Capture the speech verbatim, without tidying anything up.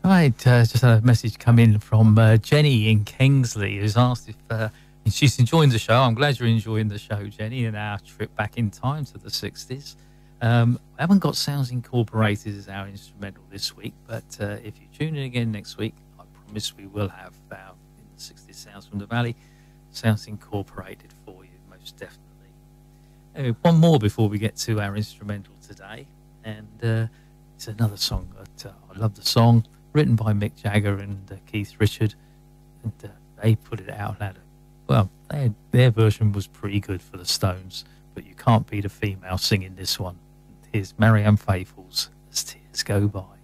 Right, uh, just had a message come in from uh, Jenny in Kingsley, who's asked if uh, she's enjoying the show. I'm glad you're enjoying the show, Jenny, and our trip back in time to the sixties. Um, I haven't got Sounds Incorporated as our instrumental this week, but uh, if you tune in again next week, I promise we will have our in the sixties Sounds from the Valley, Sounds Incorporated for you, most definitely. Anyway, one more before we get to our instrumental today, and uh, it's another song that uh, I love the song. Written by Mick Jagger and uh, Keith Richard, and uh, they put it out loud. Well, they, their version was pretty good for the Stones, but you can't beat a female singing this one. Here's Marianne Faithfull's As Tears Go By.